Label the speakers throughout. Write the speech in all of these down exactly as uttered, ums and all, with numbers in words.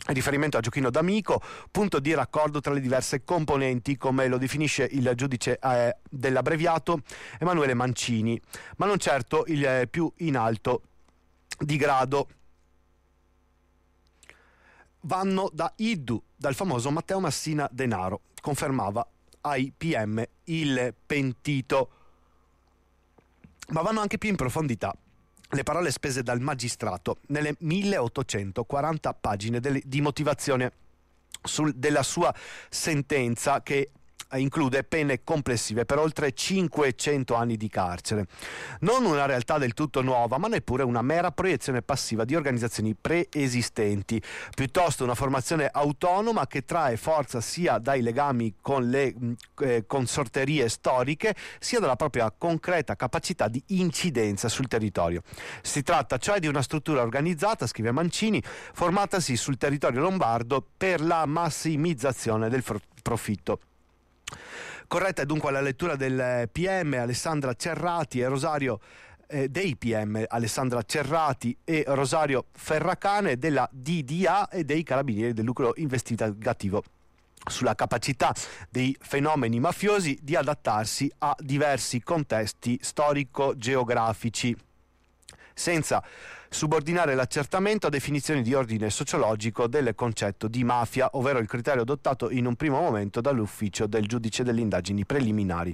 Speaker 1: riferimento a giochino d'amico, punto di raccordo tra le diverse componenti, come lo definisce il giudice eh, dell'abbreviato Emanuele Mancini, ma non certo il eh, più in alto di grado. Vanno da Iddu, dal famoso Matteo Massina Denaro, confermava ai P M il pentito. Ma vanno anche più in profondità le parole spese dal magistrato nelle milleottocentoquaranta pagine delle, di motivazione sul, della sua sentenza, che include pene complessive per oltre cinquecento anni di carcere. Non una realtà del tutto nuova, ma neppure una mera proiezione passiva di organizzazioni preesistenti, piuttosto una formazione autonoma che trae forza sia dai legami con le eh, consorterie storiche, sia dalla propria concreta capacità di incidenza sul territorio. Si tratta cioè di una struttura organizzata, scrive Mancini, formatasi sul territorio lombardo per la massimizzazione del fr- profitto. Corretta è dunque la lettura del P M Alessandra Cerrati e Rosario eh, dei P M Alessandra Cerrati e Rosario Ferracane, della D D A e dei Carabinieri del nucleo investigativo, sulla capacità dei fenomeni mafiosi di adattarsi a diversi contesti storico-geografici, senza subordinare l'accertamento a definizioni di ordine sociologico del concetto di mafia, ovvero il criterio adottato in un primo momento dall'ufficio del giudice delle indagini preliminari.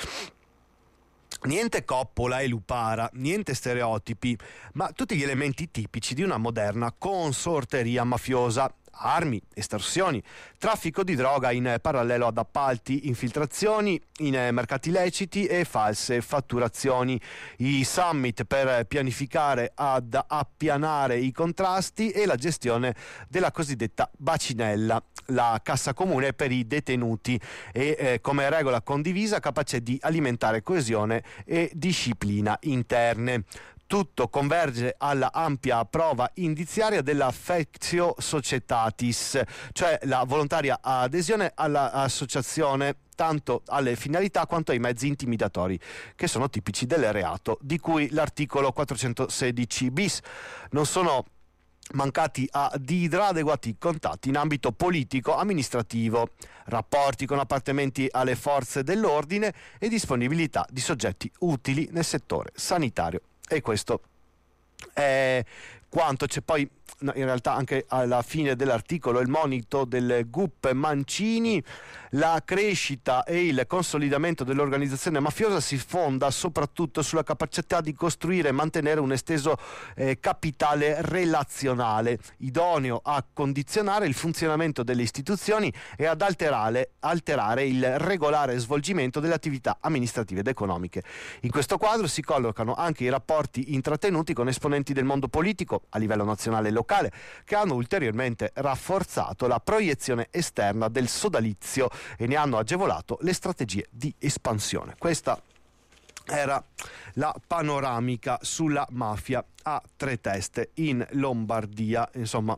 Speaker 1: Niente coppola e lupara, niente stereotipi, ma tutti gli elementi tipici di una moderna consorteria mafiosa: armi, estorsioni, traffico di droga in parallelo ad appalti, infiltrazioni in mercati leciti e false fatturazioni, i summit per pianificare ad appianare i contrasti e la gestione della cosiddetta bacinella, la cassa comune per i detenuti, e eh, come regola condivisa capace di alimentare coesione e disciplina interne. Tutto converge alla ampia prova indiziaria della factio societatis, cioè la volontaria adesione all'associazione tanto alle finalità quanto ai mezzi intimidatori, che sono tipici del reato, di cui l'articolo quattrocentosedici bis. Non sono mancati a Didra adeguati contatti in ambito politico, amministrativo, rapporti con appartenenti alle forze dell'ordine e disponibilità di soggetti utili nel settore sanitario. E questo è quanto. C'è poi in realtà anche alla fine dell'articolo il monito del G U P Mancini: la crescita e il consolidamento dell'organizzazione mafiosa si fonda soprattutto sulla capacità di costruire e mantenere un esteso eh, capitale relazionale, idoneo a condizionare il funzionamento delle istituzioni e ad alterare, alterare il regolare svolgimento delle attività amministrative ed economiche. In questo quadro si collocano anche i rapporti intrattenuti con esponenti del mondo politico a livello nazionale e locale, che hanno ulteriormente rafforzato la proiezione esterna del sodalizio e ne hanno agevolato le strategie di espansione. Questa era la panoramica sulla mafia a tre teste in Lombardia. Insomma,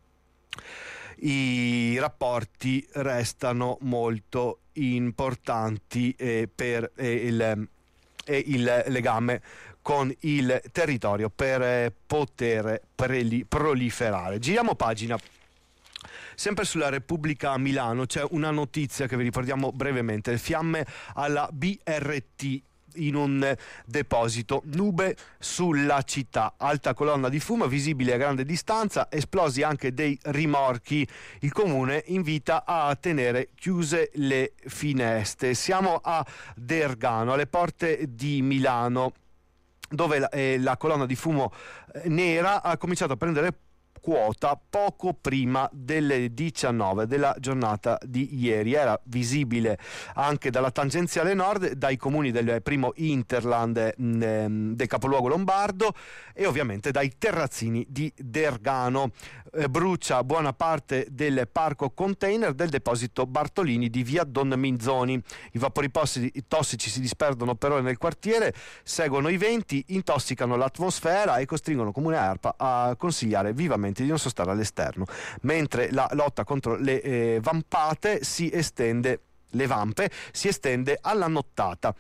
Speaker 1: i rapporti restano molto importanti eh, per eh, il, eh, il legame con il territorio per eh, poter preli- proliferare. Giriamo pagina. Sempre sulla Repubblica a Milano c'è una notizia che vi riportiamo brevemente: le fiamme alla B R T in un deposito, nube sulla città, alta colonna di fumo visibile a grande distanza, esplosi anche dei rimorchi. Il comune invita a tenere chiuse le finestre. Siamo a Dergano, alle porte di Milano, dove la, eh, la colonna di fumo eh, nera ha cominciato a prendere quota poco prima delle diciannove della giornata di ieri. Era visibile anche dalla tangenziale nord, dai comuni del primo Interland mh, del capoluogo lombardo e ovviamente dai terrazzini di Dergano. Eh, brucia buona parte del parco container del deposito Bartolini di via Don Minzoni. I vapori tossici si disperdono per ore nel quartiere, seguono i venti, intossicano l'atmosfera e costringono Comune e ARPA a consigliare vivamente di non sostare all'esterno, mentre la lotta contro le eh, vampate si estende le vampe si estende alla nottata.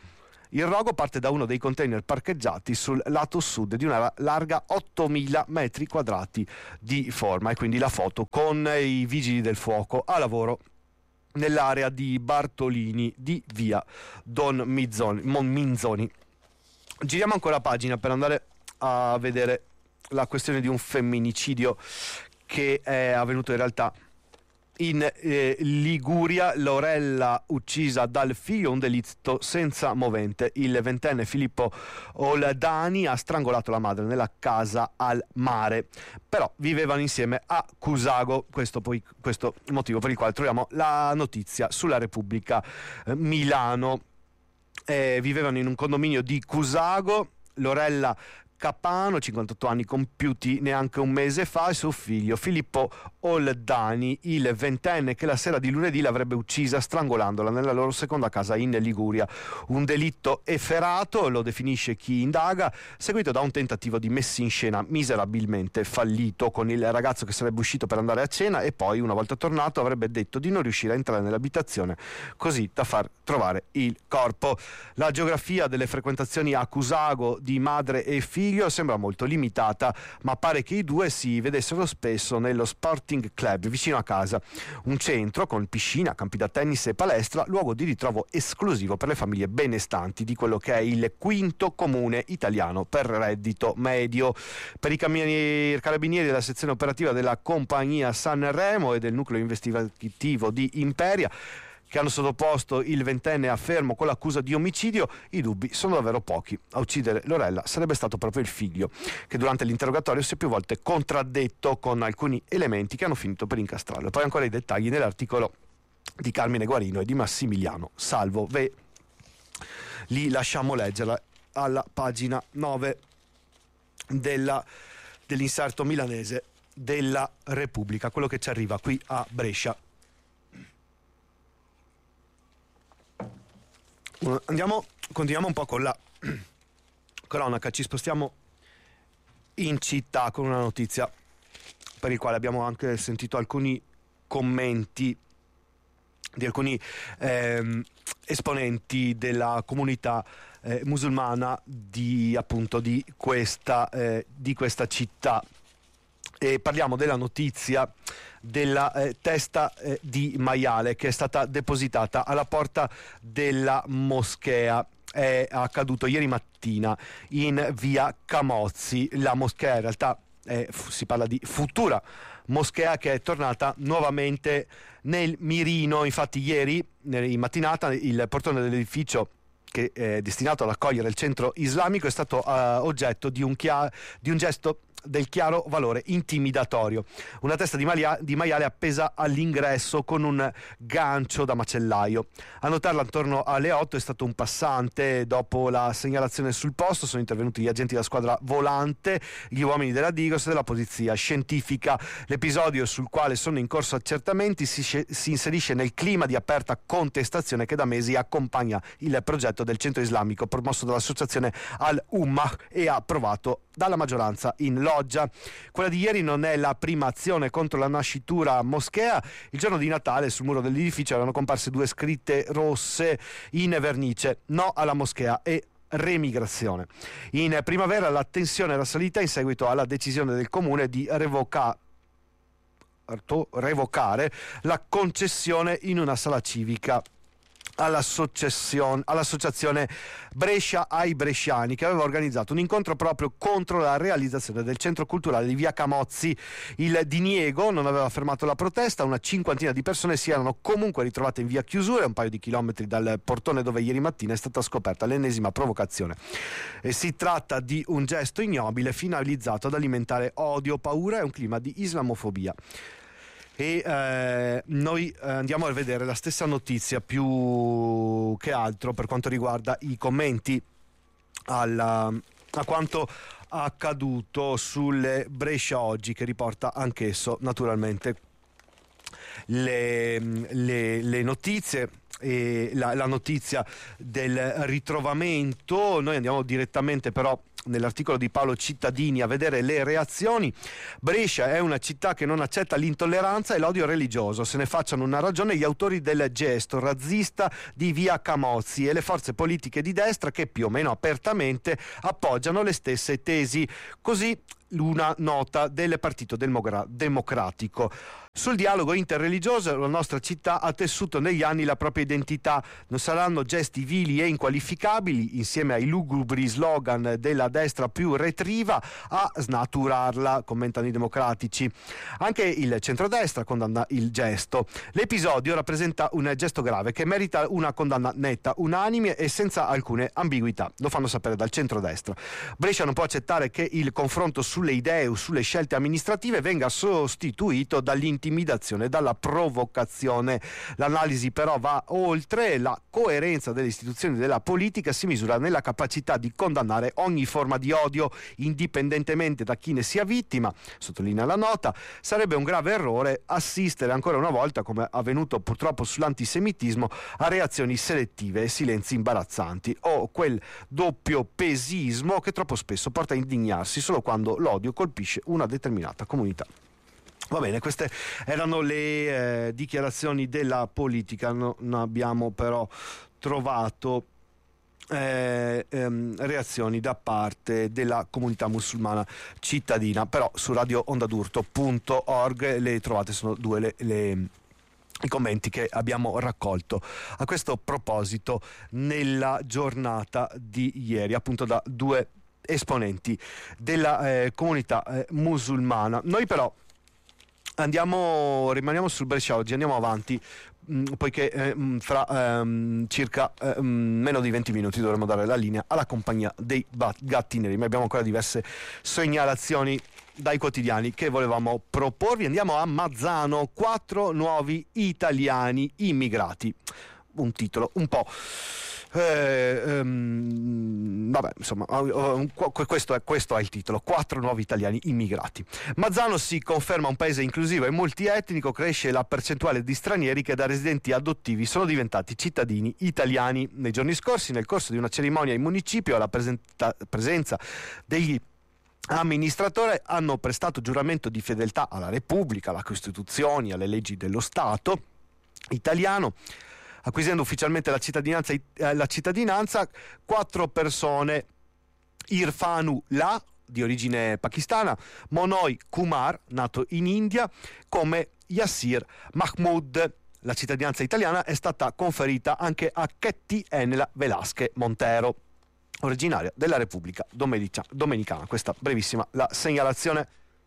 Speaker 1: Il rogo parte da uno dei container parcheggiati sul lato sud di una larga ottomila metri quadrati di forma, e quindi la foto con i vigili del fuoco a lavoro nell'area di Bartolini di via Don Mizzoni, Minzoni. Giriamo ancora pagina per andare a vedere la questione di un femminicidio che è avvenuto in realtà in eh, Liguria. Lorella uccisa dal figlio, un delitto senza movente. Il ventenne Filippo Oldani ha strangolato la madre nella casa al mare, però vivevano insieme a Cusago. Questo poi questo il motivo per il quale troviamo la notizia sulla Repubblica. eh, Milano. Eh, vivevano in un condominio di Cusago. Lorella Capano, cinquantotto anni compiuti neanche un mese fa, e suo figlio Filippo Oldani, il ventenne, che la sera di lunedì l'avrebbe uccisa strangolandola nella loro seconda casa in Liguria. Un delitto efferato, lo definisce chi indaga, seguito da un tentativo di messa in scena miserabilmente fallito, con il ragazzo che sarebbe uscito per andare a cena e poi, una volta tornato, avrebbe detto di non riuscire a entrare nell'abitazione, così da far trovare il corpo. La geografia delle frequentazioni a Cusago di madre e figlio sembra molto limitata, ma pare che i due si vedessero spesso nello Sporting Club vicino a casa, un centro con piscina, campi da tennis e palestra, luogo di ritrovo esclusivo per le famiglie benestanti di quello che è il quinto comune italiano per reddito medio. Per i carabinieri della sezione operativa della compagnia Sanremo e del nucleo investigativo di Imperia, che hanno sottoposto il ventenne a fermo con l'accusa di omicidio, i dubbi sono davvero pochi. A uccidere Lorella sarebbe stato proprio il figlio, che durante l'interrogatorio si è più volte contraddetto con alcuni elementi che hanno finito per incastrarlo. Poi ancora i dettagli nell'articolo di Carmine Guarino e di Massimiliano Salvo. Ve li lasciamo leggere alla pagina nove della, dell'inserto milanese della Repubblica, quello che ci arriva qui a Brescia. Andiamo, continuiamo un po' con la cronaca, ci spostiamo in città con una notizia per il quale abbiamo anche sentito alcuni commenti di alcuni ehm, esponenti della comunità eh, musulmana di appunto di questa, eh, di questa città. E parliamo della notizia della eh, testa eh, di maiale che è stata depositata alla porta della moschea. È accaduto ieri mattina in via Camozzi. La moschea in realtà è, si parla di futura moschea che è tornata nuovamente nel mirino. Infatti ieri in mattinata il portone dell'edificio, che è destinato ad accogliere il centro islamico, è stato uh, oggetto di un, chia- di un gesto del chiaro valore intimidatorio. Una testa di, malia- di maiale appesa all'ingresso con un gancio da macellaio. A notarla attorno alle otto è stato un passante. Dopo la segnalazione sul posto sono intervenuti gli agenti della squadra volante, gli uomini della Digos e della polizia scientifica. L'episodio, sul quale sono in corso accertamenti, si, si inserisce nel clima di aperta contestazione che da mesi accompagna il progetto del centro islamico promosso dall'associazione Al-Ummah e approvato dalla maggioranza in loggia. Quella di ieri non è la prima azione contro la nascitura moschea. Il giorno di Natale sul muro dell'edificio erano comparse due scritte rosse in vernice: no alla moschea e remigrazione. In primavera la tensione era salita in seguito alla decisione del comune di revoca, revocare la concessione in una sala civica all'associazione Brescia ai Bresciani, che aveva organizzato un incontro proprio contro la realizzazione del centro culturale di via Camozzi. Il diniego non aveva fermato la protesta, una cinquantina di persone si erano comunque ritrovate in via Chiusura, un paio di chilometri dal portone dove ieri mattina è stata scoperta l'ennesima provocazione. E si tratta di un gesto ignobile finalizzato ad alimentare odio, paura e un clima di islamofobia. E eh, noi andiamo a vedere la stessa notizia più che altro per quanto riguarda i commenti alla, a quanto accaduto sulle Brescia Oggi, che riporta anch'esso naturalmente le, le, le notizie. e la, la notizia del ritrovamento. Noi andiamo direttamente però nell'articolo di Paolo Cittadini a vedere le reazioni. Brescia è una città che non accetta l'intolleranza e l'odio religioso, se ne facciano una ragione gli autori del gesto razzista di via Camozzi e le forze politiche di destra che più o meno apertamente appoggiano le stesse tesi. Così una nota del Partito Demogra- Democratico. Sul dialogo interreligioso la nostra città ha tessuto negli anni la propria identità. Non saranno gesti vili e inqualificabili, insieme ai lugubri slogan della destra più retriva, a snaturarla, commentano i democratici. Anche il centrodestra condanna il gesto. L'episodio rappresenta un gesto grave che merita una condanna netta, unanime e senza alcune ambiguità. Lo fanno sapere dal centrodestra. Brescia non può accettare che il confronto sulle idee o sulle scelte amministrative venga sostituito dall'intimidazione, dalla provocazione. L'analisi però va oltre. La coerenza delle istituzioni della politica si misura nella capacità di condannare ogni forma di odio indipendentemente da chi ne sia vittima, sottolinea la nota. Sarebbe un grave errore assistere ancora una volta, come avvenuto purtroppo sull'antisemitismo, a reazioni selettive e silenzi imbarazzanti, o quel doppio pesismo che troppo spesso porta a indignarsi solo quando l'odio colpisce una determinata comunità. Va bene, queste erano le eh, dichiarazioni della politica. No, non abbiamo però trovato eh, ehm, reazioni da parte della comunità musulmana cittadina, però su radio onda d'urto punto org le trovate, sono due le, le i commenti che abbiamo raccolto a questo proposito nella giornata di ieri, appunto da due esponenti della eh, comunità eh, musulmana. Noi però andiamo, rimaniamo sul Brescia oggi, andiamo avanti, mh, poiché eh, mh, fra ehm, circa eh, mh, meno di venti minuti dovremo dare la linea alla compagnia dei bat- gatti neri, ma abbiamo ancora diverse segnalazioni dai quotidiani che volevamo proporvi. Andiamo a Mazzano, quattro nuovi italiani immigrati. Un titolo un po' Eh, ehm, vabbè, insomma, questo è, questo è il titolo: quattro nuovi italiani immigrati. Mazzano si conferma un paese inclusivo e multietnico, cresce la percentuale di stranieri che da residenti adottivi sono diventati cittadini italiani. Nei giorni scorsi, nel corso di una cerimonia in municipio, alla presenta- presenza degli amministratori hanno prestato giuramento di fedeltà alla Repubblica, alla Costituzione, alle leggi dello Stato italiano, acquisendo ufficialmente la cittadinanza, eh, la cittadinanza quattro persone: Irfanu La, di origine pakistana, Monoi Kumar, nato in India, come Yassir Mahmoud. La cittadinanza italiana è stata conferita anche a Ketty Enela Velasque Montero, originaria della Repubblica Domenica- Dominicana. Questa brevissima la segnalazione.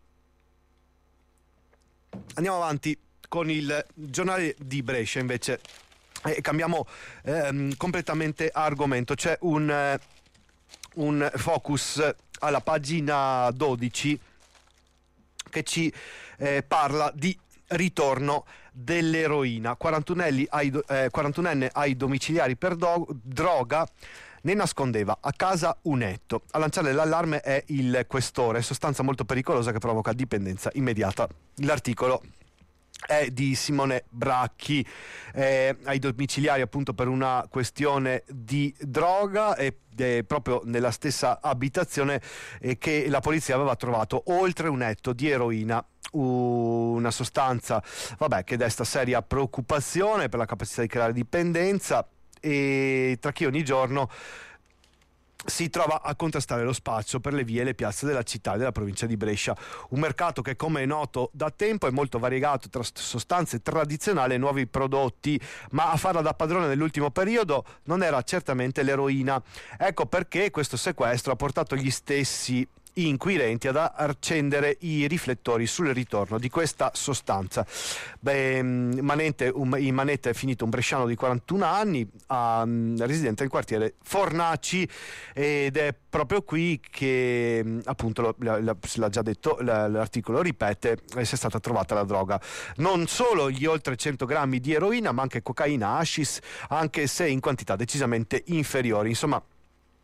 Speaker 1: Andiamo avanti con il giornale di Brescia, invece. E cambiamo ehm, completamente argomento. C'è un, eh, un focus alla pagina dodici che ci eh, parla di ritorno dell'eroina. quarantunenne ai, eh, quarantunenne ai domiciliari per do- droga, ne nascondeva a casa un etto. A lanciare l'allarme è il questore, sostanza molto pericolosa che provoca dipendenza immediata. L'articolo è di Simone Bracchi, eh, ai domiciliari appunto per una questione di droga, e eh, proprio nella stessa abitazione eh, che la polizia aveva trovato oltre un etto di eroina, una sostanza vabbè, che desta seria preoccupazione per la capacità di creare dipendenza e tra chi ogni giorno si trova a contrastare lo spaccio per le vie e le piazze della città e della provincia di Brescia. Un mercato che, come è noto da tempo, è molto variegato tra sostanze tradizionali e nuovi prodotti, ma a farla da padrone nell'ultimo periodo non era certamente l'eroina. Ecco perché questo sequestro ha portato gli stessi inquirenti ad accendere i riflettori sul ritorno di questa sostanza. Beh, manette, un, in manetta è finito un bresciano di quarantuno anni, um, residente nel quartiere Fornaci, ed è proprio qui che appunto lo, la, la, l'ha già detto, la, l'articolo ripete, è stata trovata la droga. Non solo gli oltre cento grammi di eroina, ma anche cocaina, hashish, anche se in quantità decisamente inferiori. Insomma,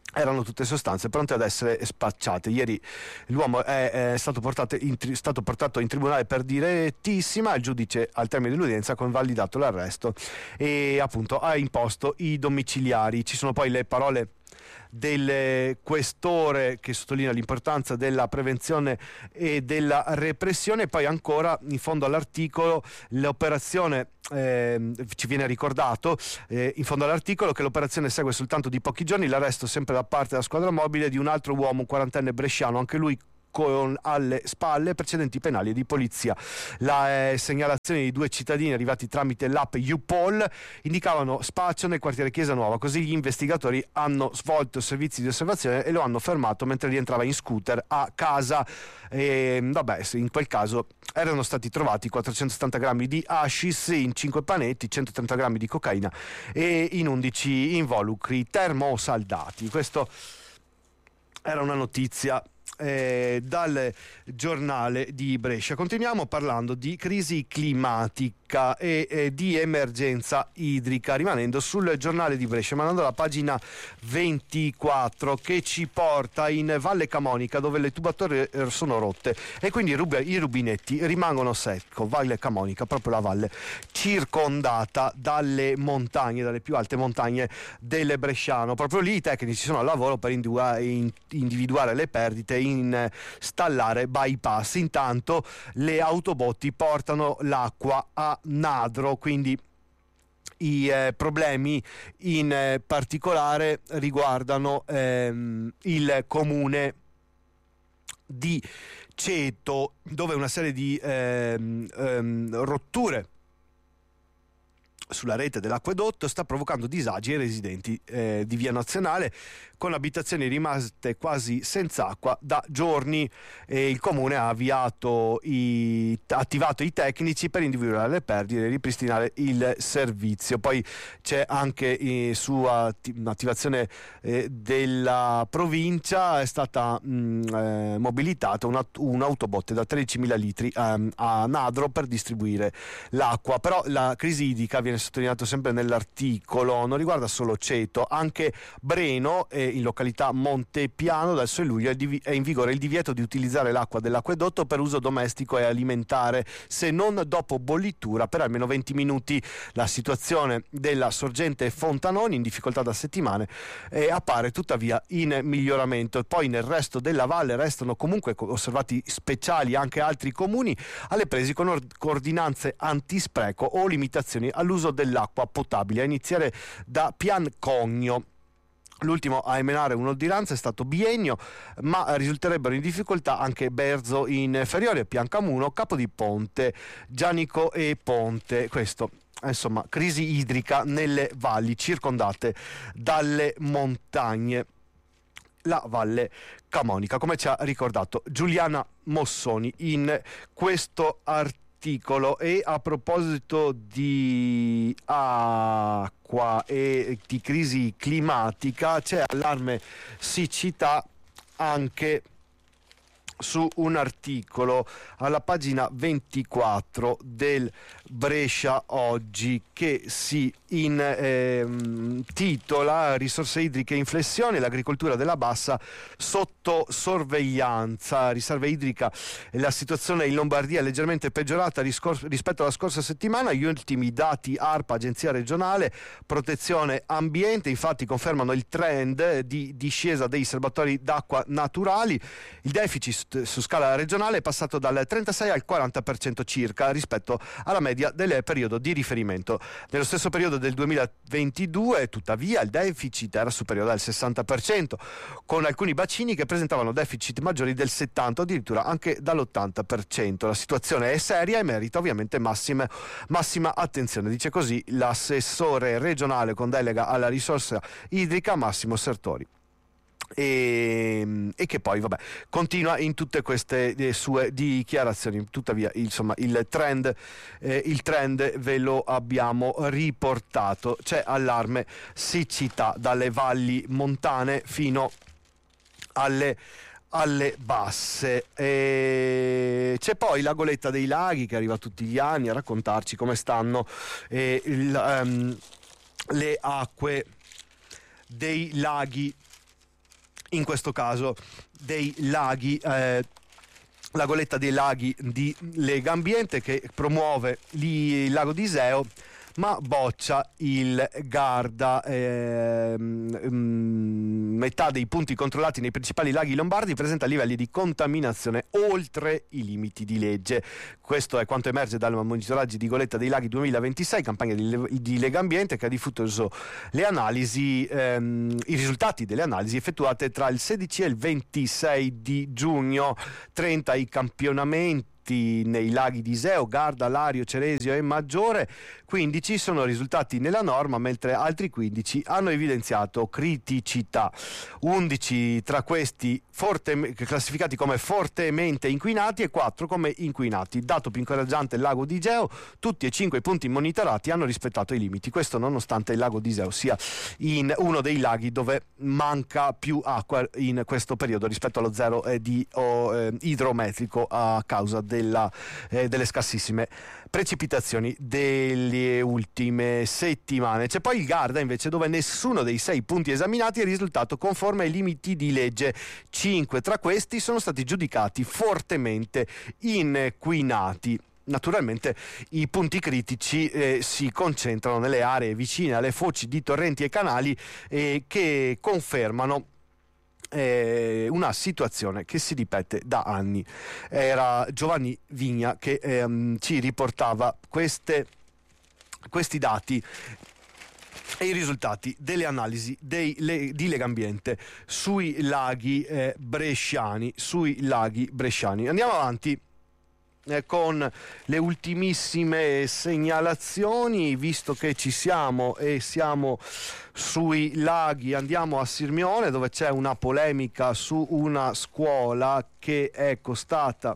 Speaker 1: erano tutte sostanze pronte ad essere spacciate. Ieri l'uomo è, è stato, portato in, stato portato in tribunale per direttissima, il giudice al termine dell'udienza ha convalidato l'arresto e appunto ha imposto i domiciliari. Ci sono poi le parole del questore che sottolinea l'importanza della prevenzione e della repressione. E poi ancora in fondo all'articolo l'operazione eh, ci viene ricordato eh, in fondo all'articolo che l'operazione segue soltanto di pochi giorni l'arresto sempre da parte della squadra mobile di un altro uomo, un quarantenne bresciano, anche lui con alle spalle precedenti penali di polizia. La eh, segnalazione di due cittadini arrivati tramite l'app YouPol indicavano spaccio nel quartiere Chiesa Nuova, così gli investigatori hanno svolto servizi di osservazione e lo hanno fermato mentre rientrava in scooter a casa. E, vabbè, in quel caso erano stati trovati quattrocentosettanta grammi di hashish in cinque panetti, centotrenta grammi di cocaina e in undici involucri termosaldati. Questo era una notizia Eh, dal giornale di Brescia. Continuiamo parlando di crisi climatica e eh, di emergenza idrica, rimanendo sul giornale di Brescia, ma andando alla pagina ventiquattro che ci porta in Valle Camonica, dove le tubatorie sono rotte e quindi i, rub- i rubinetti rimangono secco. Valle Camonica, proprio la valle circondata dalle montagne, dalle più alte montagne del Bresciano. Proprio lì i tecnici sono al lavoro per individuare, in, individuare le perdite, installare bypass. Intanto le autobotti portano l'acqua a Nadro, quindi i eh, problemi in eh, particolare riguardano ehm, il comune di Ceto, dove una serie di ehm, ehm, rotture sulla rete dell'acquedotto sta provocando disagi ai residenti eh, di Via Nazionale, con abitazioni rimaste quasi senza acqua da giorni. E il comune ha avviato i, attivato i tecnici per individuare le perdite e ripristinare il servizio. Poi c'è anche eh, su atti, un'attivazione eh, della provincia, è stata mh, eh, mobilitata una, un'autobotte da tredicimila litri ehm, a Nadro per distribuire l'acqua. Però la crisi idrica, viene sottolineato sempre nell'articolo, non riguarda solo Ceto, anche Breno e in località Montepiano dal sei luglio è in vigore il divieto di utilizzare l'acqua dell'acquedotto per uso domestico e alimentare, se non dopo bollitura per almeno venti minuti. La situazione della sorgente Fontanoni, in difficoltà da settimane, eh, appare tuttavia in miglioramento. Poi nel resto della valle restano comunque osservati speciali anche altri comuni alle prese con or- ordinanze antispreco o limitazioni all'uso dell'acqua potabile, a iniziare da Piancogno. L'ultimo a emanare un'ordinanza è stato Biennio, ma risulterebbero in difficoltà anche Berzo Inferiore, Piancamuno, Capodiponte, Gianico e Ponte. Questo, insomma, crisi idrica nelle valli circondate dalle montagne. La Valle Camonica, come ci ha ricordato Giuliana Mossoni in questo articolo. E a proposito di acqua e di crisi climatica, c'è allarme siccità anche su un articolo alla pagina ventiquattro del Brescia Oggi, che si intitola Risorse idriche in flessione, l'agricoltura della bassa sotto sorveglianza. Riserva idrica, la situazione in Lombardia è leggermente peggiorata riscor- rispetto alla scorsa settimana. Gli ultimi dati ARPA, Agenzia Regionale Protezione Ambiente, infatti confermano il trend di discesa dei serbatoi d'acqua naturali. Il deficit su scala regionale è passato dal trentasei al quaranta per cento circa rispetto alla media del periodo di riferimento. Nello stesso periodo del duemilaventidue, tuttavia, il deficit era superiore al sessanta per cento, con alcuni bacini che presentavano deficit maggiori del settanta, addirittura anche dall'ottanta per cento. La situazione è seria e merita ovviamente massima, massima attenzione, dice così l'assessore regionale con delega alla risorsa idrica Massimo Sertori. E, e che poi vabbè continua in tutte queste eh, sue dichiarazioni. Tuttavia, insomma, il trend eh, il trend ve lo abbiamo riportato. C'è allarme siccità dalle valli montane fino alle alle basse. E c'è poi la Goletta dei Laghi che arriva tutti gli anni a raccontarci come stanno eh, il, um, le acque dei laghi in questo caso dei laghi, eh, la goletta dei laghi di Legambiente, che promuove il lago di Iseo ma boccia il Garda. Eh, metà dei punti controllati nei principali laghi lombardi presenta livelli di contaminazione oltre i limiti di legge. Questo è quanto emerge dal monitoraggio di goletta dei laghi duemilaventisei, campagna di, di Legambiente, che ha diffuso le analisi, ehm, i risultati delle analisi effettuate tra il sedici e il ventisei di giugno. trenta i campionamenti nei laghi di Iseo, Garda, Lario, Ceresio e Maggiore. quindici sono risultati nella norma, mentre altri quindici hanno evidenziato criticità. undici tra questi forte, classificati come fortemente inquinati e quattro come inquinati. Dato più incoraggiante il lago di Iseo, tutti e cinque i punti monitorati hanno rispettato i limiti. Questo nonostante il lago di Iseo sia in uno dei laghi dove manca più acqua in questo periodo rispetto allo zero eh, di oh, eh, idrometrico a causa della, eh, delle scarsissime precipitazioni delle ultime settimane. C'è poi il Garda invece, dove nessuno dei sei punti esaminati è risultato conforme ai limiti di legge. Cinque tra questi sono stati giudicati fortemente inquinati. Naturalmente i punti critici eh, si concentrano nelle aree vicine alle foci di torrenti e canali eh, che confermano Eh, una situazione che si ripete da anni. Era Giovanni Vigna che ehm, ci riportava queste, questi dati e i risultati delle analisi dei, le, di Legambiente sui laghi eh, bresciani, sui laghi bresciani. Andiamo avanti eh, con le ultimissime segnalazioni, visto che ci siamo e siamo sui laghi. Andiamo a Sirmione, dove c'è una polemica su una scuola che è costata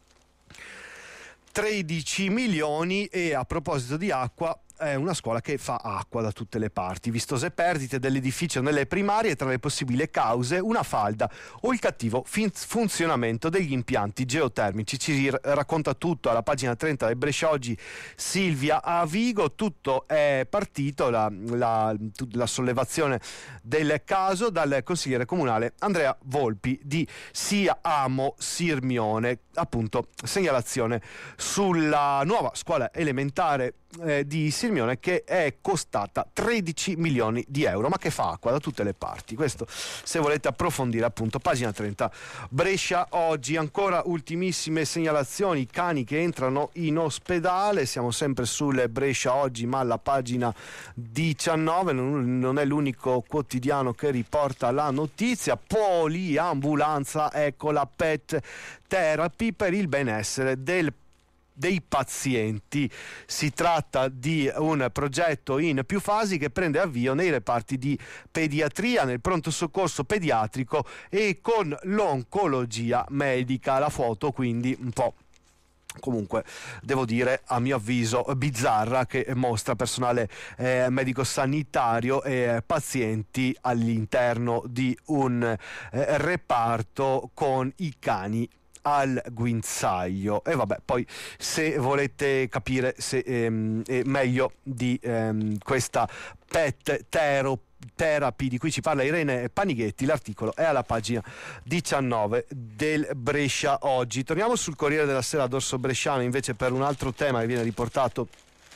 Speaker 1: tredici milioni e, a proposito di acqua, è una scuola che fa acqua da tutte le parti. Vistose perdite dell'edificio nelle primarie, tra le possibili cause una falda o il cattivo fin- funzionamento degli impianti geotermici. Ci r- racconta tutto alla pagina trenta del Brescia Oggi Silvia Avigo. Tutto è partito, la, la, la sollevazione del caso, dal consigliere comunale Andrea Volpi di Sia Amo Sirmione. Appunto, segnalazione sulla nuova scuola elementare Eh, di Sirmione, che è costata tredici milioni di euro, ma che fa acqua da tutte le parti. Questo, se volete approfondire, appunto, pagina trenta Brescia Oggi. Ancora ultimissime segnalazioni: cani che entrano in ospedale. Siamo sempre sul Brescia Oggi, ma alla pagina diciannove. Non, non è l'unico quotidiano che riporta la notizia. Poliambulanza, ecco la pet therapy per il benessere del dei pazienti. Si tratta di un progetto in più fasi che prende avvio nei reparti di pediatria, nel pronto soccorso pediatrico e con l'oncologia medica. La foto quindi un po', comunque devo dire, a mio avviso bizzarra, che mostra personale eh, medico sanitario e pazienti all'interno di un eh, reparto con i cani al guinzaglio. E vabbè, poi se volete capire se ehm, è meglio di ehm, questa pet tero therapy di cui ci parla Irene Panighetti, l'articolo è alla pagina diciannove del Brescia Oggi. Torniamo sul Corriere della Sera d'Orso Bresciano invece per un altro tema che viene riportato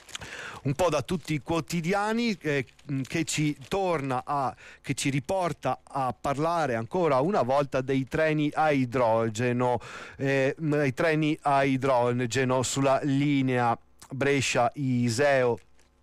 Speaker 1: un po' da tutti i quotidiani, eh, che ci torna a che ci riporta a parlare ancora una volta dei treni a idrogeno, eh, i treni a idrogeno sulla linea Brescia-Iseo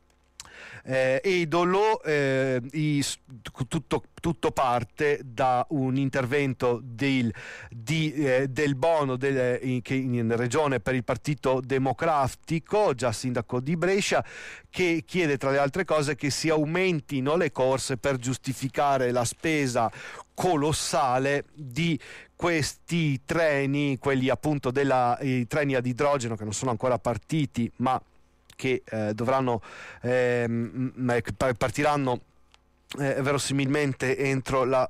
Speaker 1: Eh, Edolo. eh, i, tutto, tutto parte da un intervento del, di, eh, del Bono del, in, che in regione per il Partito Democratico, già sindaco di Brescia, che chiede tra le altre cose che si aumentino le corse per giustificare la spesa colossale di questi treni, quelli appunto della, i treni ad idrogeno che non sono ancora partiti, ma che eh, dovranno ehm, partiranno Eh, verosimilmente entro la,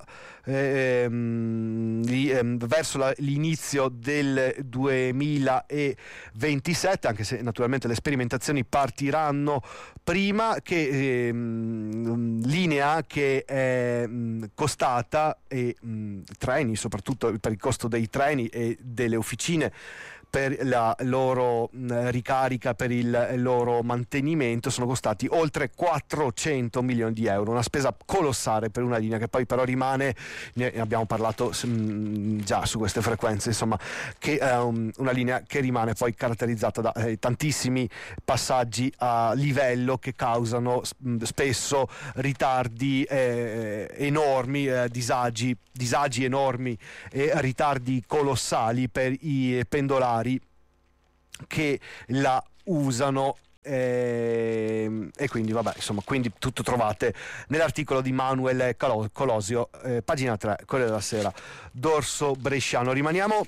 Speaker 1: ehm, li, ehm, verso la, l'inizio del duemilaventisette, anche se naturalmente le sperimentazioni partiranno prima, che ehm, linea che è mh, costata, e mh, treni, soprattutto per il costo dei treni e delle officine per la loro mh, ricarica, per il loro mantenimento, sono costati oltre quattrocento milioni di euro, una spesa colossale per una linea che poi però rimane, ne abbiamo parlato mh, già su queste frequenze, insomma, che è um, una linea che rimane poi caratterizzata da eh, tantissimi passaggi a livello che causano mh, spesso ritardi eh, enormi, eh, disagi disagi enormi e ritardi colossali per i pendolari che la usano. Eh, e quindi vabbè, insomma, quindi tutto trovate nell'articolo di Manuel Colosio, eh, pagina tre, Corriere della Sera, dorso bresciano. Rimaniamo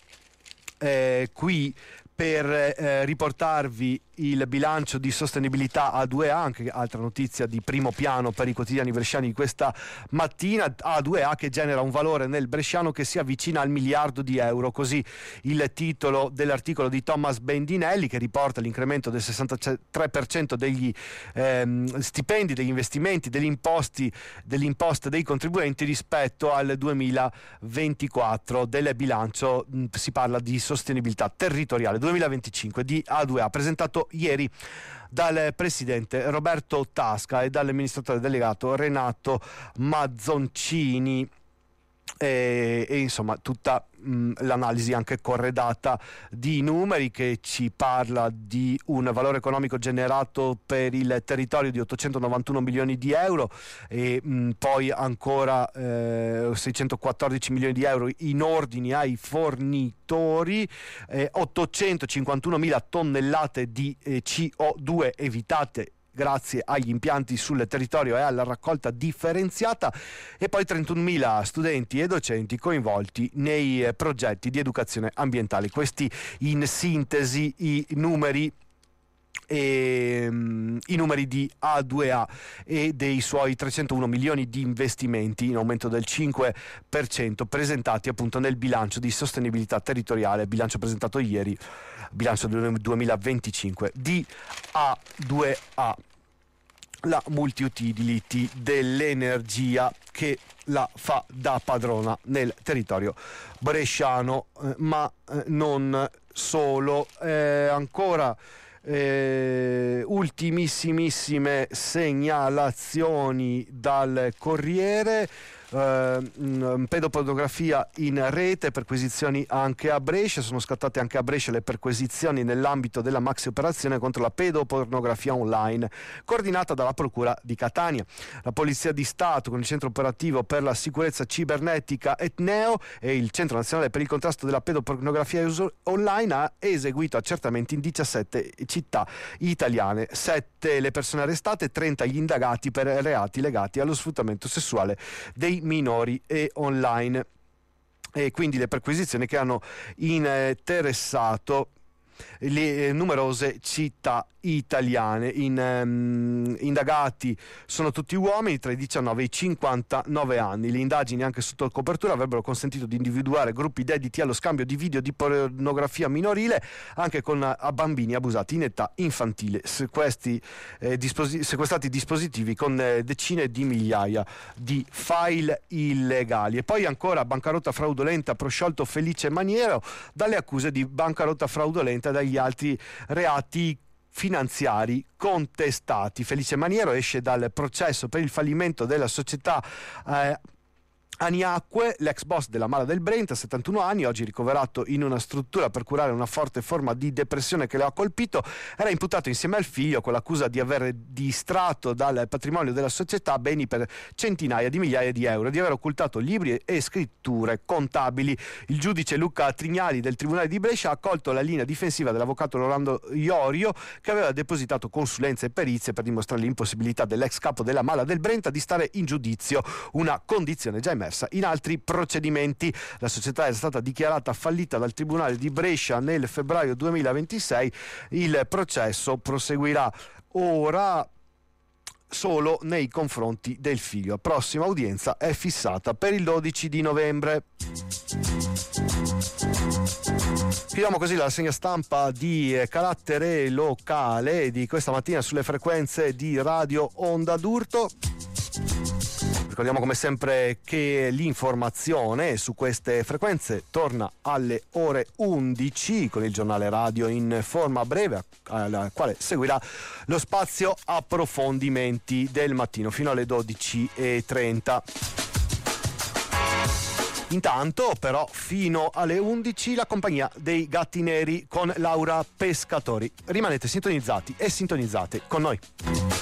Speaker 1: eh, qui per eh, riportarvi il bilancio di sostenibilità A due A, anche altra notizia di primo piano per i quotidiani bresciani di questa mattina. A due A che genera un valore nel bresciano che si avvicina al miliardo di euro, così il titolo dell'articolo di Thomas Bendinelli, che riporta l'incremento del sessantatré per cento degli ehm, stipendi, degli investimenti, degli imposti, dell'imposta dei contribuenti rispetto al duemilaventiquattro. Del bilancio mh, si parla di sostenibilità territoriale duemilaventicinque di A due A, presentato ieri dal presidente Roberto Tasca e dall'amministratore delegato Renato Mazzoncini. E, e insomma tutta mh, l'analisi anche corredata di numeri, che ci parla di un valore economico generato per il territorio di ottocentonovantuno milioni di euro e mh, poi ancora eh, seicentoquattordici milioni di euro in ordini ai fornitori, eh, ottocentocinquantunomila tonnellate di eh, C O due evitate grazie agli impianti sul territorio e alla raccolta differenziata, e poi trentunomila studenti e docenti coinvolti nei progetti di educazione ambientale. Questi in sintesi i numeri E, um, i numeri di A due A e dei suoi trecentouno milioni di investimenti, in aumento del cinque per cento, presentati appunto nel bilancio di sostenibilità territoriale, bilancio presentato ieri, bilancio del duemilaventicinque di A due A, la multi-utility dell'energia che la fa da padrona nel territorio bresciano, eh, ma eh, non solo, eh, ancora Eh, ultimissimissime segnalazioni dal Corriere. Eh, pedopornografia in rete, perquisizioni anche a Brescia. Sono scattate anche a Brescia le perquisizioni nell'ambito della maxi operazione contro la pedopornografia online, coordinata dalla Procura di Catania. La Polizia di Stato, con il Centro Operativo per la Sicurezza Cibernetica Etneo e il Centro Nazionale per il Contrasto della Pedopornografia Online, ha eseguito accertamenti in diciassette città italiane. sette le persone arrestate, trenta gli indagati per reati legati allo sfruttamento sessuale dei minori e online. E quindi le perquisizioni che hanno interessato le numerose città italiane. In, um, indagati sono tutti uomini tra i diciannove e i cinquantanove anni. Le indagini, anche sotto copertura, avrebbero consentito di individuare gruppi dediti allo scambio di video di pornografia minorile, anche con a bambini abusati in età infantile. Sequesti, eh, disposi- sequestrati dispositivi con eh, decine di migliaia di file illegali. E poi ancora bancarotta fraudolenta, prosciolto Felice Maniero dalle accuse di bancarotta fraudolenta e dagli altri reati finanziari contestati. Felice Maniero esce dal processo per il fallimento della società eh, Aniacque, l'ex boss della Mala del Brenta, settantuno anni, oggi ricoverato in una struttura per curare una forte forma di depressione che lo ha colpito. Era imputato insieme al figlio con l'accusa di aver distratto dal patrimonio della società beni per centinaia di migliaia di euro, di aver occultato libri e scritture contabili. Il giudice Luca Trignali del Tribunale di Brescia ha accolto la linea difensiva dell'avvocato Rolando Iorio, che aveva depositato consulenze e perizie per dimostrare l'impossibilità dell'ex capo della Mala del Brenta di stare in giudizio, una condizione già emersa in altri procedimenti. La società è stata dichiarata fallita dal Tribunale di Brescia nel febbraio duemilaventisei. Il processo proseguirà ora solo nei confronti del figlio. La prossima udienza è fissata per il dodici di novembre. Chiudiamo così la rassegna stampa di carattere locale di questa mattina sulle frequenze di Radio Onda d'Urto. Ricordiamo come sempre che l'informazione su queste frequenze torna alle ore undici con il giornale radio in forma breve, alla quale seguirà lo spazio approfondimenti del mattino fino alle dodici e trenta. Intanto però fino alle undici la compagnia dei Gatti Neri con Laura Pescatori. Rimanete sintonizzati e sintonizzate con noi.